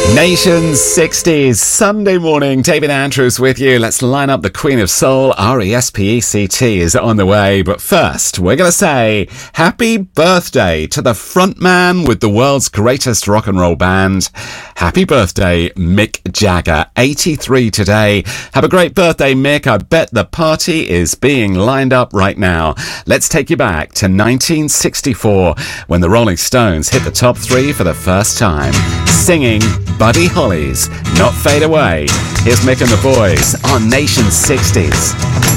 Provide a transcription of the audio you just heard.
Nation's 60s, Sunday morning. David Andrews with you. Let's line up the Queen of Soul. R-E-S-P-E-C-T is on the way. But first, we're going to say happy birthday to the frontman with the world's greatest rock and roll band. Happy birthday, Mick Jagger. 83 today. Have a great birthday, Mick. I bet the party is being lined up right now. Let's take you back to 1964 when the Rolling Stones hit the top 3 for the first time. Singing Buddy Holly's Not Fade Away. Here's Mick and the boys on Nation's 60s.